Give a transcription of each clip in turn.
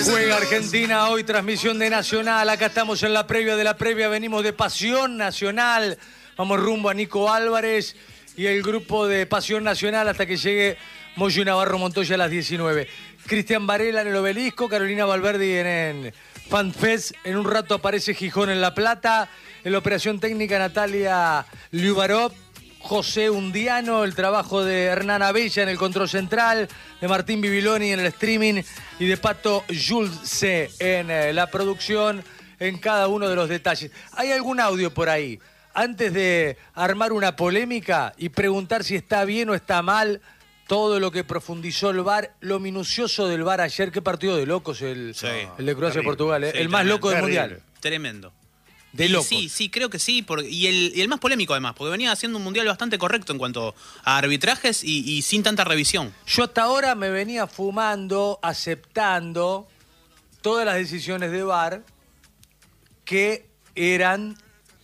Juega Argentina hoy, transmisión de Nacional. Acá estamos en la previa de la previa. Venimos de Pasión Nacional. Vamos rumbo a Nico Álvarez y el grupo de Pasión Nacional hasta que llegue Moyo Navarro Montoya a las 19. Cristian Varela en el Obelisco, Carolina Valverde en FanFest. En un rato aparece Gijón en La Plata. En la operación técnica Natalia Liubarov. José Undiano, el trabajo de Hernán Abella en el control central, de Martín Bibiloni en el streaming y de Pato Julce en la producción, en cada uno de los detalles. ¿Hay algún audio por ahí? Antes de armar una polémica y preguntar si está bien o está mal todo lo que profundizó el VAR, lo minucioso del VAR ayer. Qué partido de locos el de Croacia-Portugal, sí, el más loco del Mundial. Tremendo. De locos. Sí, creo que sí. Y el más polémico además, porque venía haciendo un mundial bastante correcto en cuanto a arbitrajes y sin tanta revisión. Yo hasta ahora me venía fumando, aceptando todas las decisiones de VAR que eran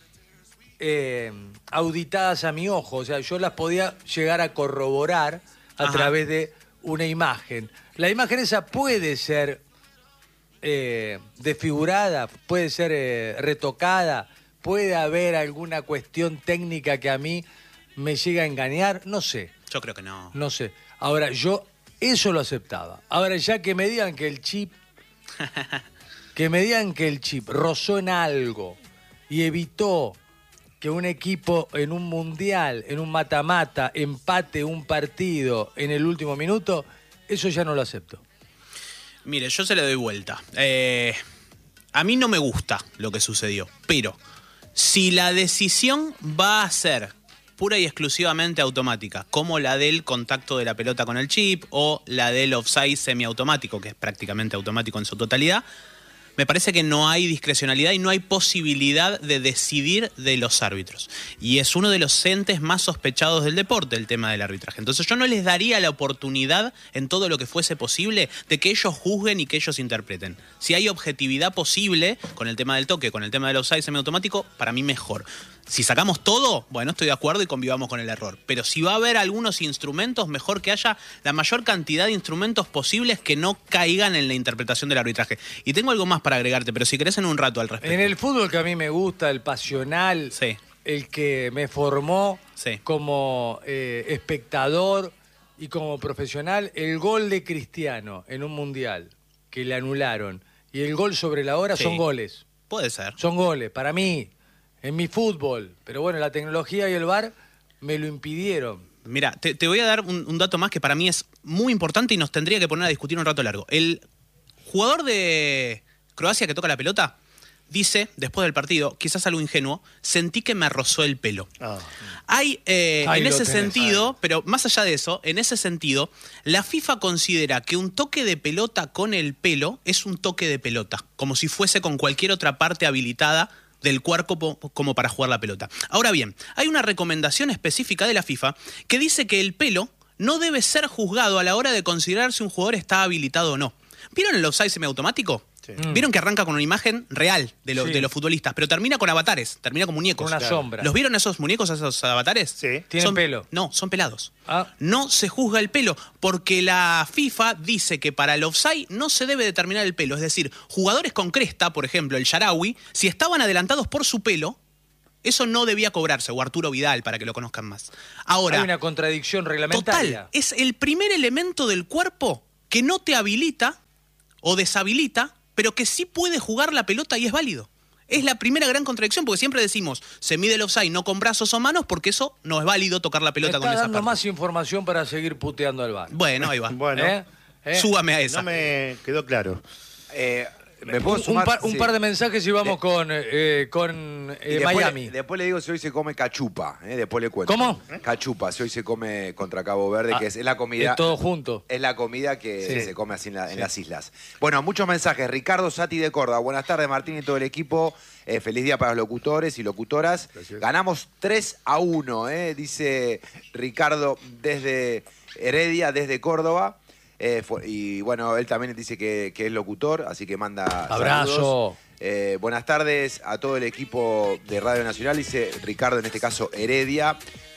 auditadas a mi ojo. O sea, yo las podía llegar a corroborar a través de una imagen. La imagen esa puede ser desfigurada, puede ser retocada, puede haber alguna cuestión técnica que a mí me llega a engañar, no sé. Yo creo que no. No sé. Ahora, yo eso lo aceptaba. Ahora, ya que me digan que el chip rozó en algo y evitó que un equipo en un mundial, en un mata-mata, empate un partido en el último minuto, eso ya no lo acepto. Mire, yo se le doy vuelta. A mí no me gusta lo que sucedió, pero si la decisión va a ser pura y exclusivamente automática, como la del contacto de la pelota con el chip o la del offside semiautomático, que es prácticamente automático en su totalidad, me parece que no hay discrecionalidad y no hay posibilidad de decidir de los árbitros. Y es uno de los entes más sospechados del deporte, el tema del arbitraje. Entonces yo no les daría la oportunidad, en todo lo que fuese posible, de que ellos juzguen y que ellos interpreten. Si hay objetividad posible con el tema del toque, con el tema del offside semiautomático, para mí mejor. Si sacamos todo, bueno, estoy de acuerdo y convivamos con el error. Pero si va a haber algunos instrumentos, mejor que haya la mayor cantidad de instrumentos posibles que no caigan en la interpretación del arbitraje. Y tengo algo más para agregarte, pero si querés en un rato al respecto. En el fútbol que a mí me gusta, el pasional, sí, el que me formó como espectador y como profesional, el gol de Cristiano en un mundial que le anularon y el gol sobre la hora son goles. Puede ser. Son goles, para mí. En mi fútbol, pero bueno, la tecnología y el VAR me lo impidieron. Mira, te voy a dar un dato más que para mí es muy importante y nos tendría que poner a discutir un rato largo. El jugador de Croacia que toca la pelota dice, después del partido, quizás algo ingenuo, sentí que me rozó el pelo. Hay, en ese sentido, pero más allá de eso, en ese sentido, la FIFA considera que un toque de pelota con el pelo es un toque de pelota, como si fuese con cualquier otra parte habilitada del cuerpo como para jugar la pelota. Ahora bien, hay una recomendación específica de la FIFA que dice que el pelo no debe ser juzgado a la hora de considerar si un jugador está habilitado o no. ¿Vieron el offside semiautomático? Sí. ¿Vieron que arranca con una imagen real de los futbolistas, pero termina con avatares, termina con muñecos? Con una sombra. ¿Los vieron esos muñecos, esos avatares? Sí. ¿Tienen pelo? No, son pelados. No se juzga el pelo, porque la FIFA dice que para el offside no se debe determinar el pelo. Es decir, jugadores con cresta, por ejemplo, el Sharawi, si estaban adelantados por su pelo, eso no debía cobrarse, o Arturo Vidal, para que lo conozcan más. Ahora, hay una contradicción reglamentaria. Total, es el primer elemento del cuerpo que no te habilita o deshabilita, pero que sí puede jugar la pelota y es válido. Es la primera gran contradicción, porque siempre decimos, se mide el offside no con brazos o manos, porque eso no es válido tocar la pelota con esa parte. Está dando más información para seguir puteando al VAR. Bueno, ahí va. Bueno, súbame a esa. No me quedó claro. ¿Me puedo sumar? Un par de mensajes y vamos con Miami. Después le digo si hoy se come cachupa, después le cuento. ¿Cómo? Cachupa, si hoy se come contra Cabo Verde, que es la comida. Es todo junto. Es la comida que se come así en las islas. Bueno, muchos mensajes. Ricardo Sati de Córdoba. Buenas tardes, Martín y todo el equipo. Feliz día para los locutores y locutoras. Gracias. Ganamos 3-1, dice Ricardo desde Heredia, desde Córdoba. Y bueno, él también dice que es locutor, así que manda abrazo. Buenas tardes a todo el equipo de Radio Nacional, dice Ricardo, en este caso Heredia.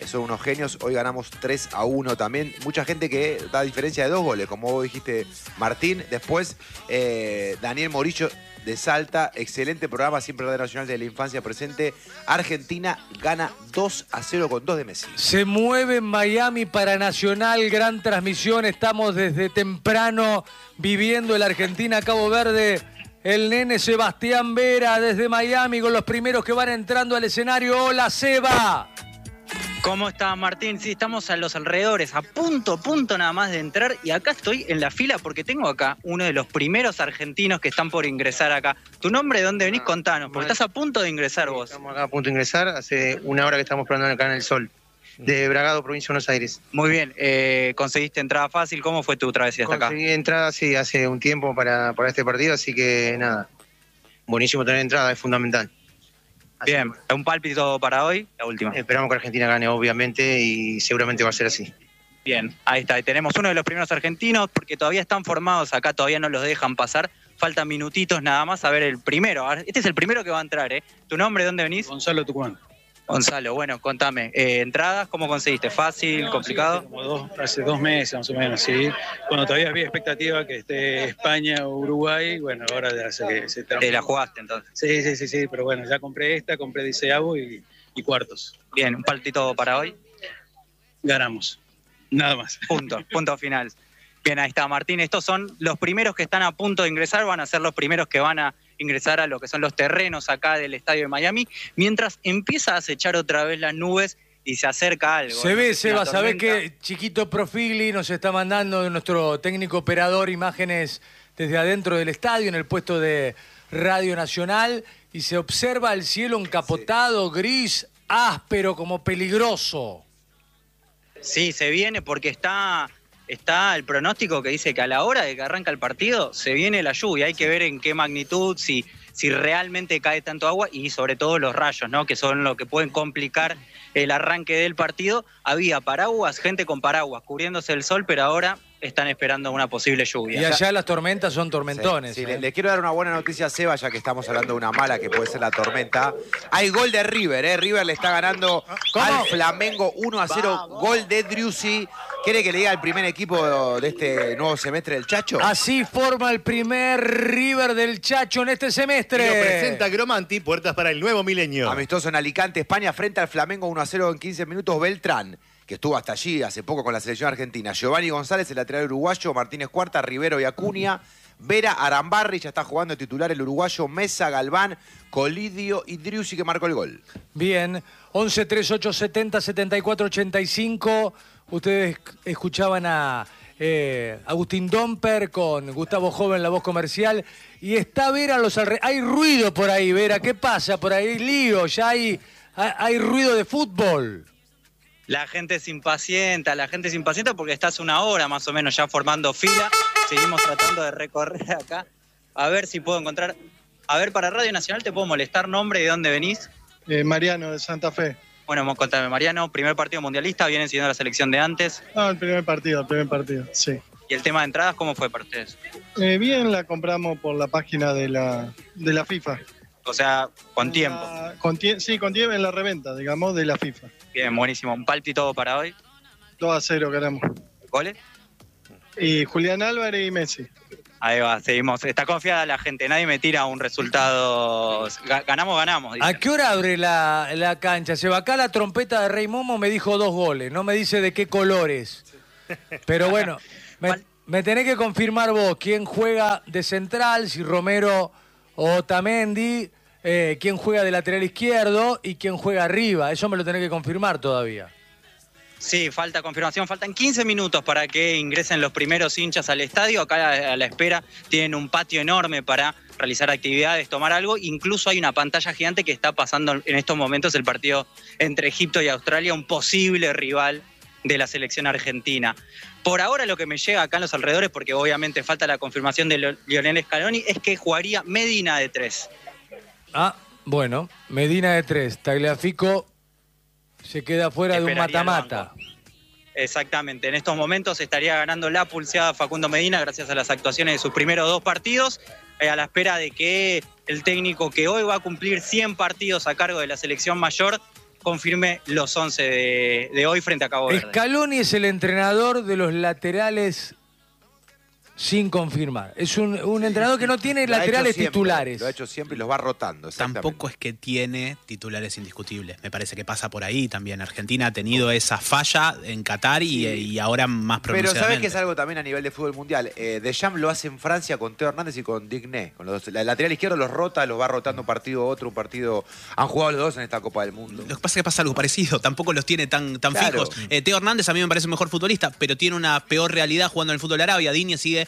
son unos genios. Hoy ganamos 3-1 también. Mucha gente que da diferencia de 2 goles, como vos dijiste, Martín. Después, Daniel Morillo de Salta. Excelente programa, siempre Radio Nacional de la Infancia presente. Argentina gana 2-0 con 2 de Messi. Se mueve en Miami para Nacional, gran transmisión. Estamos desde temprano viviendo el Argentina-Cabo Verde. El nene Sebastián Vera desde Miami con los primeros que van entrando al escenario. ¡Hola, Seba! ¿Cómo estás, Martín? Sí, estamos a los alrededores, a punto nada más de entrar. Y acá estoy en la fila porque tengo acá uno de los primeros argentinos que están por ingresar acá. ¿Tu nombre, de dónde venís? Contanos, porque estás a punto de ingresar vos. Estamos acá a punto de ingresar, hace una hora que estamos esperando acá en el Sol, de Bragado, provincia de Buenos Aires. Muy bien, conseguiste entrada fácil. ¿Cómo fue tu travesía hasta acá? Conseguí entrada, sí, hace un tiempo para este partido, así que nada, buenísimo tener entrada, es fundamental. Así Bien, un pálpito para hoy, la última. Esperamos que Argentina gane, obviamente, y seguramente va a ser así. Bien, ahí está. Y tenemos uno de los primeros argentinos, porque todavía están formados acá, todavía no los dejan pasar. Faltan minutitos nada más a ver el primero. Este es el primero que va a entrar, ¿eh? ¿Tu nombre, de dónde venís? Gonzalo Tucumán. Gonzalo, bueno, contame. ¿Entradas cómo conseguiste? ¿Fácil, complicado? Sí, hace 2 meses más o menos, sí. Bueno, todavía había expectativa que esté España o Uruguay. Bueno, ahora ya sé que se Te la jugaste entonces. Sí, pero bueno, ya compré 16avo y cuartos. Bien, un palpito para hoy. Ganamos. Nada más. Punto final. Bien, ahí está, Martín. Estos son los primeros que están a punto de ingresar, van a ser los primeros que van a ingresar a lo que son los terrenos acá del estadio de Miami, mientras empieza a acechar otra vez las nubes y se acerca algo. Se ve, Seba, ¿sabés qué? Chiquito Profili nos está mandando nuestro técnico operador imágenes desde adentro del estadio, en el puesto de Radio Nacional, y se observa el cielo encapotado, gris, áspero, como peligroso. Sí, se viene porque está el pronóstico que dice que a la hora de que arranca el partido se viene la lluvia. Hay que ver en qué magnitud, si realmente cae tanto agua y sobre todo los rayos, ¿no? Que son lo que pueden complicar el arranque del partido. Había paraguas, gente con paraguas cubriéndose el sol, pero ahora están esperando una posible lluvia. Y allá las tormentas son tormentones. Sí, le quiero dar una buena noticia a Seba, ya que estamos hablando de una mala que puede ser la tormenta. Hay gol de River, River le está ganando al Flamengo 1-0, gol de Driussi. ¿Quiere que le diga el primer equipo de este nuevo semestre del Chacho? Así forma el primer River del Chacho en este semestre. Y lo presenta Gromanti, puertas para el nuevo milenio. Amistoso en Alicante, España, frente al Flamengo 1-0 en 15 minutos. Beltrán, que estuvo hasta allí hace poco con la selección argentina. Giovanni González, el lateral uruguayo. Martínez Cuarta, Rivero y Acuña. Vera, Arambarri, ya está jugando titular el uruguayo. Mesa, Galván, Colidio y Driussi, que marcó el gol. Bien, 11 38 70 74 85. Ustedes escuchaban a Agustín Domper con Gustavo Joven, la voz comercial. Y está Vera a los alrededores. Hay ruido por ahí, Vera. ¿Qué pasa? Por ahí hay lío, ya hay ruido de fútbol. La gente se impacienta porque está hace una hora más o menos ya formando fila. Seguimos tratando de recorrer acá. A ver si puedo encontrar. A ver, para Radio Nacional, ¿te puedo molestar? ¿Nombre? ¿De dónde venís? Mariano, de Santa Fe. Bueno, contame, Mariano, primer partido mundialista, vienen siguiendo la selección de antes. No, el primer partido, sí. ¿Y el tema de entradas cómo fue para ustedes? Bien, la compramos por la página de la FIFA. O sea, con tiempo. Con tiempo en la reventa, digamos, de la FIFA. Bien, buenísimo. ¿Un pálpito para hoy? 2-0 ganamos. ¿Goles? Y Julián Álvarez y Messi. Ahí va, seguimos. Está confiada la gente, nadie me tira un resultado. Ganamos. Dicen. ¿A qué hora abre la cancha? Se va acá la trompeta de Rey Momo, me dijo 2 goles. No me dice de qué colores. Pero bueno, me tenés que confirmar vos quién juega de central, si Romero o Otamendi, quién juega de lateral izquierdo y quién juega arriba. Eso me lo tenés que confirmar todavía. Sí, falta confirmación. Faltan 15 minutos para que ingresen los primeros hinchas al estadio. Acá a la espera tienen un patio enorme para realizar actividades, tomar algo. Incluso hay una pantalla gigante que está pasando en estos momentos el partido entre Egipto y Australia, un posible rival de la selección argentina. Por ahora lo que me llega acá en los alrededores, porque obviamente falta la confirmación de Lionel Scaloni, es que jugaría Medina de 3. Ah, bueno, Medina de 3. Tagliafico se queda fuera de un mata-mata. Exactamente, en estos momentos estaría ganando la pulseada Facundo Medina gracias a las actuaciones de sus primeros 2 partidos, a la espera de que el técnico que hoy va a cumplir 100 partidos a cargo de la selección mayor confirme los 11 de hoy frente a Cabo Verde. Scaloni es el entrenador de los laterales sin confirmar. Es un entrenador que no tiene laterales titulares. Lo ha hecho siempre y los va rotando. Tampoco es que tiene titulares indiscutibles. Me parece que pasa por ahí también. Argentina ha tenido esa falla en Qatar y ahora más Pero pronunciadamente. ¿sabes que es algo también a nivel de fútbol mundial? Deschamps lo hace en Francia con Teo Hernández y con Digné. Con los dos. El lateral izquierdo los rota, los va rotando un partido otro, un partido. Han jugado los dos en esta Copa del Mundo. Lo que pasa es que pasa algo parecido. Tampoco los tiene tan Claro. fijos. Teo Hernández a mí me parece un mejor futbolista, pero tiene una peor realidad jugando en el fútbol de Arabia. Digne sigue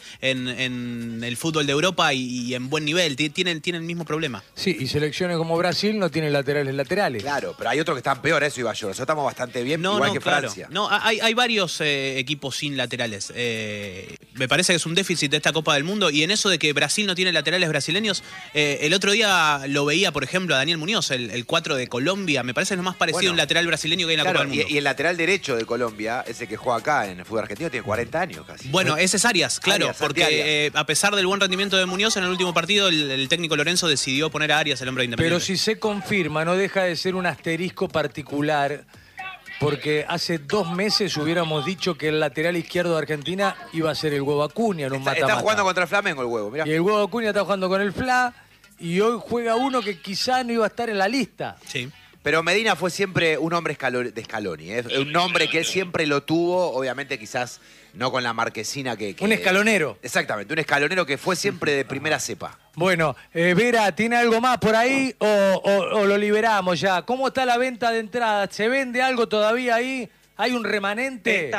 en el fútbol de Europa y en buen nivel. Tienen el mismo problema. Sí, y selecciones como Brasil no tienen laterales. Claro, pero hay otros que están peor, eso iba yo. Nosotros estamos bastante bien, igual que claro. Francia. No, hay varios equipos sin laterales. Me parece que es un déficit de esta Copa del Mundo. Y en eso de que Brasil no tiene laterales brasileños, el otro día lo veía, por ejemplo, a Daniel Muñoz, el 4 de Colombia. Me parece lo más parecido a un lateral brasileño que hay en la Claro, Copa del Mundo. y el lateral derecho de Colombia, ese que juega acá en el fútbol argentino, tiene 40 años casi. Bueno, ese es Arias, claro, Arias, porque Arias. a pesar del buen rendimiento de Muñoz, en el último partido el técnico Lorenzo decidió poner a Arias, el hombre de Pero Independiente. si se confirma, no deja de ser un asterisco particular, porque hace 2 meses hubiéramos dicho que el lateral izquierdo de Argentina iba a ser el Huevo Acuña en un Está mata-mata. jugando contra el Flamengo el huevo, mirá. Y el Huevo Acuña está jugando con el Fla, y hoy juega uno que quizá no iba a estar en la lista. Sí. Pero Medina fue siempre un hombre de Scaloni, ¿eh? Un hombre que él siempre lo tuvo, obviamente quizás no con la marquesina que... Un escalonero. Exactamente, un escalonero que fue siempre de primera cepa. Bueno, Vera, ¿tiene algo más por ahí o lo liberamos ya? ¿Cómo está la venta de entradas? ¿Se vende algo todavía ahí? ¿Hay un remanente?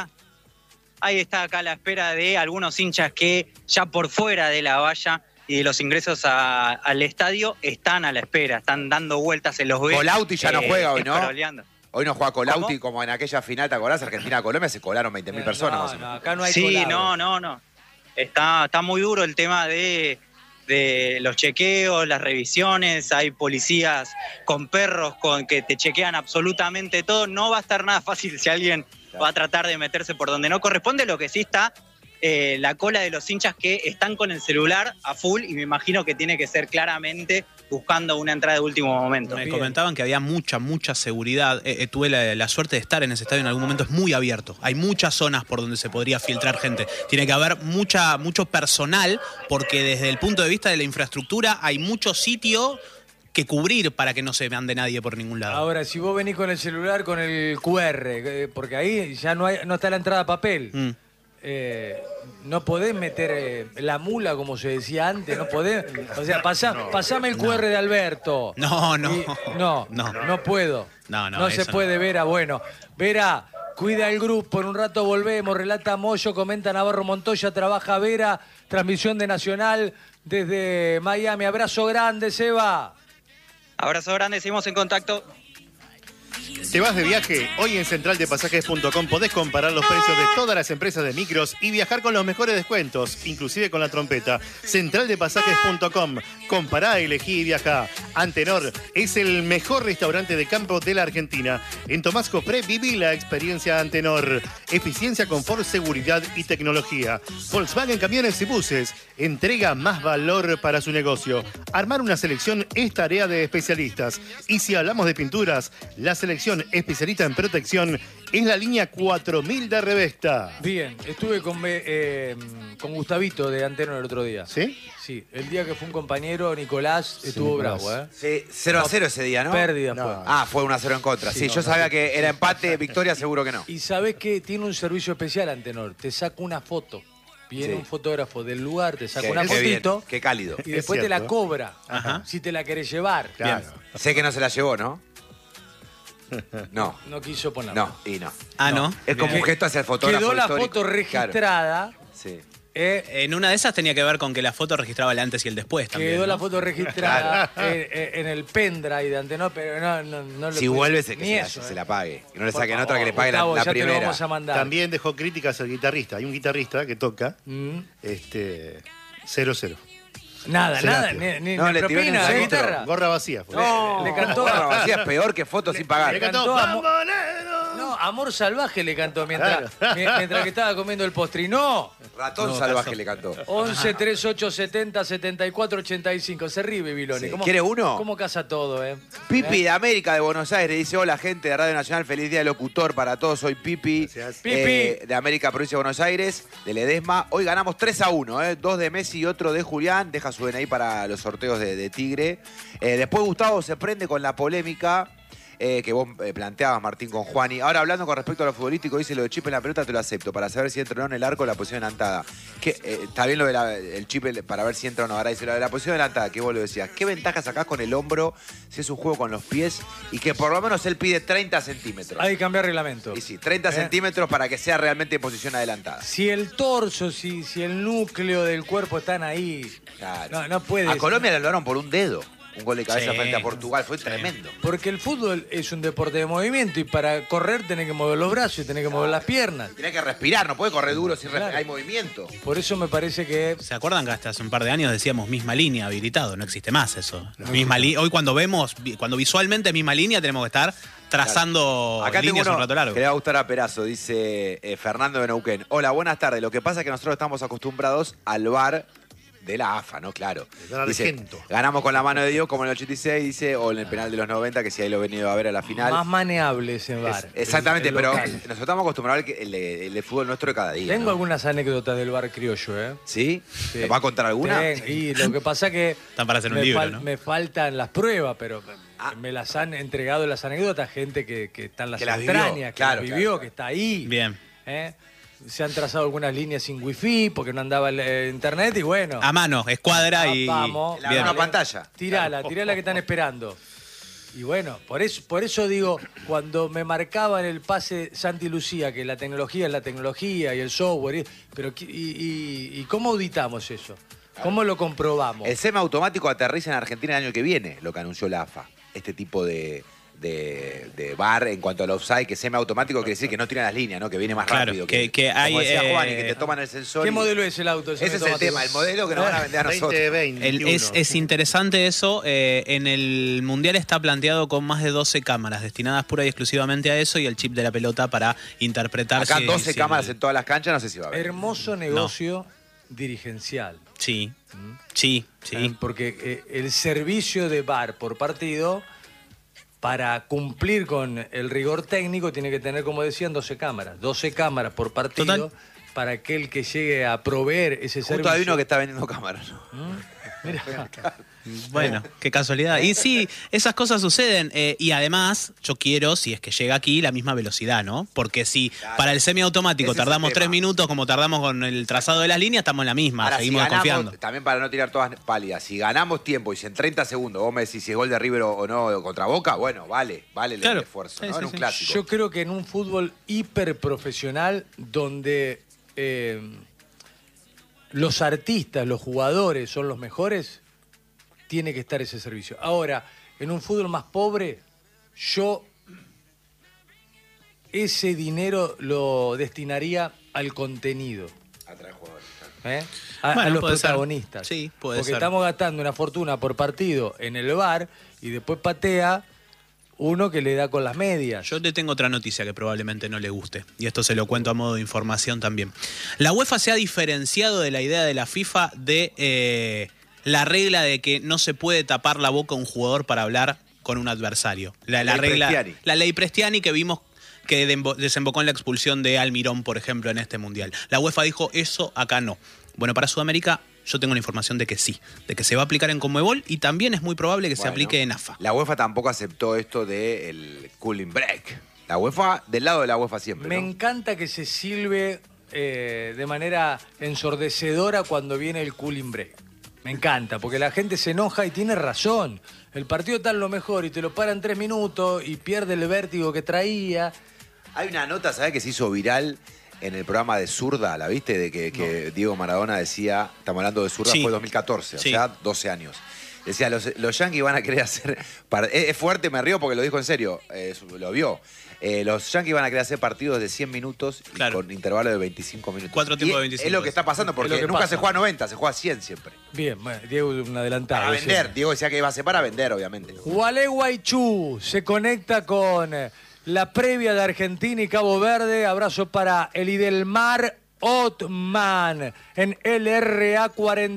Ahí está acá la espera de algunos hinchas que ya por fuera de la valla y de los ingresos al estadio están a la espera, están dando vueltas, se los ve. Colauti ya no juega hoy, ¿no? escaroleando. Hoy no juega Colauti ¿Cómo? como en aquella final, ¿te acordás? Argentina-Colombia se colaron 20.000 personas más o menos. acá no hay Sí, colado. no. Está muy duro el tema de los chequeos, las revisiones, hay policías con perros que te chequean absolutamente todo. No va a estar nada fácil si alguien va a tratar de meterse por donde no corresponde. Lo que sí está la cola de los hinchas que están con el celular a full y me imagino que tiene que ser claramente buscando una entrada de último momento. Me comentaban que había mucha seguridad. Tuve la suerte de estar en ese estadio en algún momento. Es muy abierto. Hay muchas zonas por donde se podría filtrar gente. Tiene que haber mucho personal porque desde el punto de vista de la infraestructura hay mucho sitio que cubrir para que no se ande nadie por ningún lado. Ahora, si vos venís con el celular, con el QR, porque ahí ya no está la entrada a papel. No podés meter la mula, como se decía antes, no podés. O sea, pasame el QR de Alberto. No puedo. No se puede, Vera. Bueno, Vera, cuida el grupo, en un rato volvemos, relata Moyo, comenta Navarro Montoya, trabaja Vera, transmisión de Nacional desde Miami. Abrazo grande, Seba. Abrazo grande, seguimos en contacto. ¿Te vas de viaje? Hoy en centraldepasajes.com podés comparar los precios de todas las empresas de micros y viajar con los mejores descuentos, inclusive con la trompeta. Centraldepasajes.com. Compará, elegí y viajá. Antenor es el mejor restaurante de campo de la Argentina. En Tomás Copré viví la experiencia Antenor. Eficiencia, confort, seguridad y tecnología. Volkswagen Camiones y Buses. Entrega más valor para su negocio. Armar una selección es tarea de especialistas. Y si hablamos de pinturas, la selección especialista en protección es la línea 4000 de Revesta. Bien, estuve con Gustavito de Antenor el otro día. ¿Sí? Sí, el día que fue un compañero, Nicolás, estuvo Nicolás. bravo, ¿eh? Sí, 0-0 ese día, ¿no? Pérdida fue. Ah, fue 1-0 en contra. Sí, yo sabía que era empate, victoria, seguro que no. Y sabés que tiene un servicio especial Antenor, te saca una foto. Viene Sí. un fotógrafo del lugar, te saca Qué- una qué bien, fotito qué cálido. y después Es te la cierto. cobra. Ajá. Si te la querés llevar. Claro. Sé que no se la llevó, ¿no? No, No quiso ponerla. no, y no. Ah, ¿no? Es como un gesto hacia el fotógrafo Quedó la histórico. foto registrada. Claro, sí. En una de esas tenía que ver con que la foto registraba el antes y el después también. Quedó ¿no? la foto registrada en el pendrive de Antenor, pero no le Si pude- vuelve, ni eso, se la pague. Que no le Por saquen favor, otra que le pague Gustavo, la ya te lo primera. vamos a mandar. También dejó críticas al guitarrista. Hay un guitarrista que toca 0-0. Nada, Serapio. ni No, le tiró en propina el de centro. guitarra. Gorra vacía. Fue. No, le cantó. Gorra vacía es peor que fotos sin pagar. le cantó Cantó a Bambolero. No, a Amor salvaje le cantó mientras que estaba comiendo el postrinó. Ratón salvaje le cantó. 11 38 70 74 85. Se ríe, Biloni. Sí. ¿Quiere uno? ¿Cómo casa todo, Pipi de América de Buenos Aires dice: hola gente de Radio Nacional, feliz día de locutor para todos. Soy Pipi, de América, provincia de Buenos Aires, de Ledesma. Hoy ganamos 3-1, 2 de Messi y otro de Julián. Deja su DNI para los sorteos de Tigre. Después Gustavo se prende con la polémica que vos planteabas, Martín, con Juani. Ahora, hablando con respecto a lo futbolístico, dice: lo de chip en la pelota te lo acepto, para saber si entra o no en el arco la posición adelantada. Está bien lo del chip para ver si entra o no. Ahora dice: lo de la posición adelantada, que vos lo decías. ¿Qué ventaja sacás con el hombro si es un juego con los pies? Y que por lo menos él pide 30 centímetros. Hay que cambiar reglamento. Y sí, 30 centímetros para que sea realmente en posición adelantada. Si el torso, si el núcleo del cuerpo están ahí, claro. no puede. A Colombia le hablaron por un dedo. Un gol de cabeza Sí, frente a Portugal, fue tremendo. Porque el fútbol es un deporte de movimiento y para correr tenés que mover los brazos y tenés que mover las piernas. Tenés que respirar, no puede correr duro si Claro. hay movimiento. Por eso me parece que... ¿Se acuerdan que hasta hace un par de años decíamos misma línea habilitado? No existe más eso. No. Hoy cuando visualmente misma línea tenemos que estar trazando Acá líneas tengo un rato largo. que le va a gustar a Perazo, dice Fernando de Neuquén. Hola, buenas tardes. Lo que pasa es que nosotros estamos acostumbrados al VAR de la AFA, ¿no? Claro. Dice, ganamos con la mano de Dios como en el 86, dice, o en el penal de los 90, que si ahí lo he venido a ver a la final. Más maneable ese VAR. Exactamente, el pero local. nosotros estamos acostumbrados al el de fútbol nuestro de cada día. Tengo ¿no? algunas anécdotas del VAR criollo, ¿eh? ¿Sí? Sí. ¿Me va a contar alguna? Y lo que pasa que Están para hacer un libro, ¿no? me faltan las pruebas, pero me las han entregado las anécdotas gente que está en las Que las vivió, entrañas, que claro, las vivió, claro. que está ahí. Bien. ¿Eh? Se han trazado algunas líneas sin wifi porque no andaba el internet y bueno. A mano, escuadra y... Vamos. La misma pantalla. Tirala que están esperando. Y bueno, por eso digo, cuando me marcaban el pase Santi Lucía, que la tecnología es la tecnología y el software, pero ¿y cómo auditamos eso? ¿Cómo lo comprobamos? El semiautomático aterriza en Argentina el año que viene, lo que anunció la AFA. Este tipo de VAR en cuanto al offside, que semiautomático quiere decir que no tira las líneas, ¿no? Que viene más Claro, rápido. que hay, como decía Juan, y que te toman el sensor. ¿Qué modelo es el auto? Ese es el tema, el modelo que nos van a vender a nosotros. 2020, Es interesante eso. En el Mundial está planteado con más de 12 cámaras destinadas pura y exclusivamente a eso y el chip de la pelota para interpretar. Acá si- 12 si cámaras el- en todas las canchas, no sé si va a haber. Hermoso negocio dirigencial. Sí, sí. Porque el servicio de VAR por partido, para cumplir con el rigor técnico, tiene que tener, como decían, 12 cámaras. 12 cámaras por partido. Total. Para aquel que llegue a proveer ese Justo servicio. hay uno que está vendiendo cámaras. Mirá. Bueno, qué casualidad. Y sí, esas cosas suceden. Y además, yo quiero, si es que llega aquí, la misma velocidad, ¿no? Porque si Claro. para el semiautomático Ese es el tardamos 3 tema. minutos como tardamos con el trazado de las líneas, estamos en la misma, Ahora, seguimos si ganamos, confiando. también para no tirar todas pálidas, si ganamos tiempo y si en 30 segundos vos me decís si es gol de River o no contra Boca, bueno, vale Claro. el esfuerzo, Sí, ¿no? sí, En un sí. clásico. Yo creo que en un fútbol hiperprofesional donde los artistas, los jugadores son los mejores, tiene que estar ese servicio. Ahora, en un fútbol más pobre, yo ese dinero lo destinaría al contenido. Atrae jugadores, claro. ¿Eh? Bueno, A los puede ser. protagonistas. Sí, puede Porque ser. estamos gastando una fortuna por partido en el VAR y después patea uno que le da con las medias. Yo te tengo otra noticia que probablemente no le guste, y esto se lo cuento a modo de información también. La UEFA se ha diferenciado de la idea de la FIFA de la regla de que no se puede tapar la boca a un jugador para hablar con un adversario. La Ley regla, Prestiani. la ley Prestiani que vimos que desembocó en la expulsión de Almirón, por ejemplo, en este Mundial. La UEFA dijo, eso acá no. Bueno, para Sudamérica yo tengo la información de que sí, de que se va a aplicar en Conmebol y también es muy probable que se Bueno, aplique en AFA. La UEFA tampoco aceptó esto del cooling break. La UEFA, del lado de la UEFA siempre, Me ¿no? encanta que se silbe de manera ensordecedora cuando viene el cooling break. Me encanta, porque la gente se enoja y tiene razón. El partido está en lo mejor y te lo paran 3 minutos y pierde el vértigo que traía. Hay una nota, ¿sabes?, que se hizo viral en el programa de Zurda, ¿la viste? De que Diego Maradona decía, estamos hablando de Zurda, Sí. fue 2014, Sí. o sea, 12 años. Decía, los Yankees van a querer hacer... Es fuerte, me río porque lo dijo en serio, lo vio. Los Yankees van a querer hacer partidos de 100 minutos y Claro. con intervalo de 25 minutos. 4 tiempos de Y 25. Es lo que está pasando, porque Es lo que nunca pasa. se juega a 90, se juega a 100 siempre. Bien, bueno, Diego un adelantado. Para decía. vender, Diego decía que iba a ser para vender, obviamente. Gualeguaychú se conecta con la previa de Argentina y Cabo Verde. Abrazo para Elidelmar Otman en LRA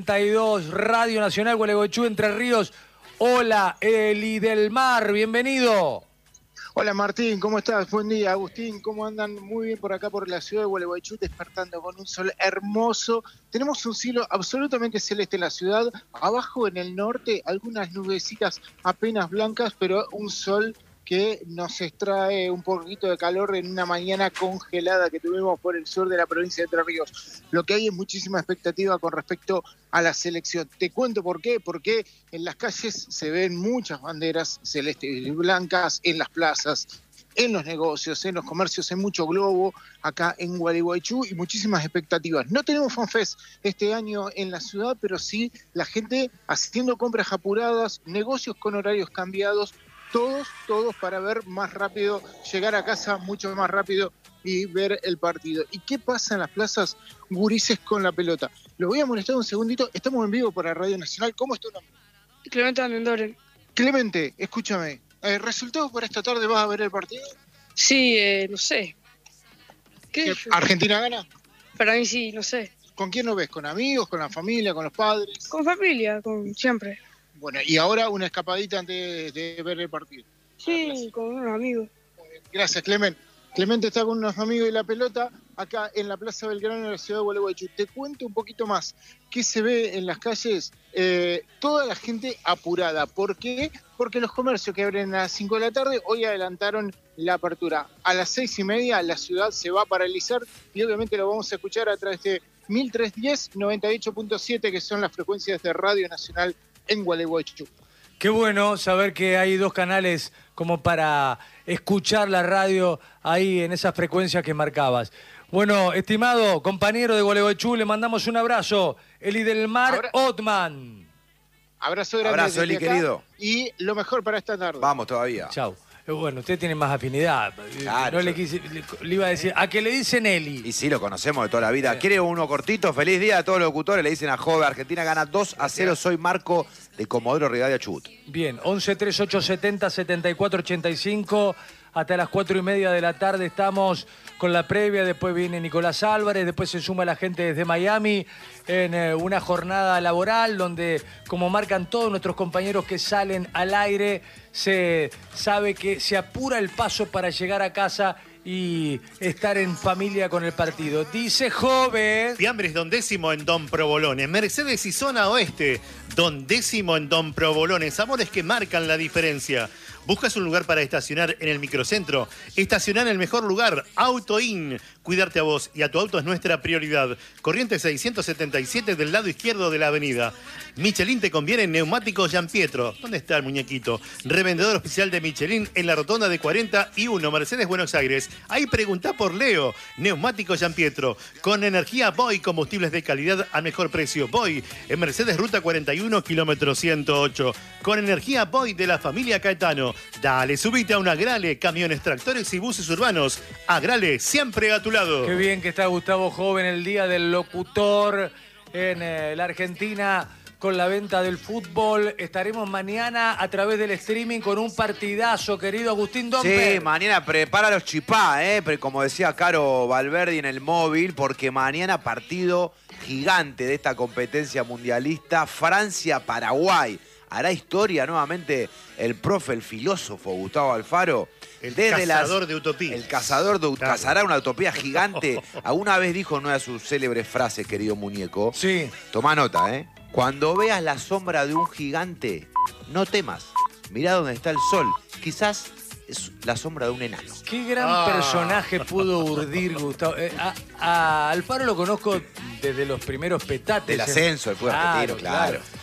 42, Radio Nacional Gualeguaychú, Entre Ríos. Hola, Elidelmar, bienvenido. Hola Martín, ¿cómo estás? Buen día, Agustín, ¿cómo andan? Muy bien por acá por la ciudad de Gualeguaychú, despertando con un sol hermoso. Tenemos un cielo absolutamente celeste en la ciudad, abajo en el norte algunas nubecitas apenas blancas, pero un sol que nos extrae un poquito de calor en una mañana congelada que tuvimos por el sur de la provincia de Entre Ríos. Lo que hay es muchísima expectativa con respecto a la selección. Te cuento por qué, porque en las calles se ven muchas banderas celestes y blancas, en las plazas, en los negocios, en los comercios, hay mucho globo acá en Gualeguaychú y muchísimas expectativas. No tenemos FanFest este año en la ciudad, pero sí la gente haciendo compras apuradas, negocios con horarios cambiados, todos para ver más rápido, llegar a casa mucho más rápido y ver el partido. ¿Y qué pasa en las plazas? Gurises con la pelota. Lo voy a molestar un segundito, estamos en vivo para Radio Nacional. ¿Cómo es tu nombre? Clemente Almendoren. Clemente, escúchame, ¿resultados para esta tarde? ¿Vas a ver el partido? Sí, no sé. ¿Qué? ¿Argentina gana? Para mí sí, no sé. ¿Con quién lo ves? ¿Con amigos, con la familia, con los padres? Con familia, con siempre. Bueno, y ahora una escapadita antes de ver el partido. Sí, con unos amigos. Gracias, Clemente. Clemente está con unos amigos de la pelota acá en la Plaza Belgrano de la ciudad de Gualeguaychú. Te cuento un poquito más. ¿Qué se ve en las calles? Toda la gente apurada. ¿Por qué? Porque los comercios que abren a las 5 de la tarde hoy adelantaron la apertura. A las 6:30 la ciudad se va a paralizar y obviamente lo vamos a escuchar a través de 1310, 98.7, que son las frecuencias de Radio Nacional en Gualeguaychú. Qué bueno saber que hay dos canales como para escuchar la radio ahí en esas frecuencias que marcabas. Bueno, estimado compañero de Gualeguaychú, le mandamos un abrazo. Elidelmar Otman. Abrazo grande. Abrazo, Eli, querido. Y lo mejor para esta tarde. Vamos todavía. Chau. Bueno, usted tiene más afinidad. Claro, no le iba a decir. ¿A qué le dicen Eli? Y sí, lo conocemos de toda la vida. ¿Quiere uno cortito? Feliz día a todos los locutores. Le dicen a Jove, Argentina gana 2-0. Soy Marco de Comodoro Rivadavia Chubut. Bien, 11-3870-7485. Hasta las 4:30 de la tarde estamos con la previa. Después viene Nicolás Álvarez. Después se suma la gente desde Miami en una jornada laboral donde, como marcan todos nuestros compañeros que salen al aire, se sabe que se apura el paso para llegar a casa y estar en familia con el partido. Dice Jove. Fiambres Don Décimo en Don Provolone. Mercedes y Zona Oeste. Don Décimo en Don Provolone. Sabores que marcan la diferencia. ¿Buscas un lugar para estacionar en el microcentro? Estacionar en el mejor lugar, Auto In. Cuidarte a vos y a tu auto es nuestra prioridad. Corriente 677 del lado izquierdo de la avenida. Michelin te conviene en Neumáticos Gianpietro. ¿Dónde está el muñequito? Revendedor oficial de Michelin en la rotonda de 41, Mercedes, Buenos Aires. Ahí preguntá por Leo. Neumáticos Gianpietro. Con energía Boy, combustibles de calidad a mejor precio. Boy, en Mercedes, ruta 41, kilómetro 108. Con energía Boy de la familia Caetano. Dale, subite a una Agrale, camiones, tractores y buses urbanos. Agrale, siempre a tu lado. Qué bien que está Gustavo Joven, el día del locutor en la Argentina con la venta del fútbol. Estaremos mañana a través del streaming con un partidazo, querido Agustín Dompe. Sí, mañana prepara los chipá, como decía Caro Valverdi en el móvil, porque mañana partido gigante de esta competencia mundialista, Francia-Paraguay. Hará historia nuevamente el profe, el filósofo Gustavo Alfaro. El cazador de utopías. El cazador de utopías. Cazará una utopía gigante. Alguna vez dijo una de sus célebres frases, querido muñeco. Sí. Tomá nota, Cuando veas la sombra de un gigante, no temas. Mirá dónde está el sol. Quizás es la sombra de un enano. Qué gran personaje pudo urdir Gustavo. A Alfaro lo conozco desde los primeros petates. Del ascenso, del fútbol argentino, claro.